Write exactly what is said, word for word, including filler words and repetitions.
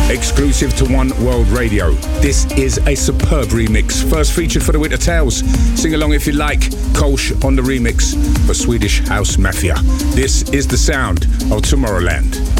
exclusive to One World Radio. This is a superb remix, first featured for the Winter Tales. Sing along if you like. Kolsch on the remix for Swedish House Mafia. This is the sound of Tomorrowland.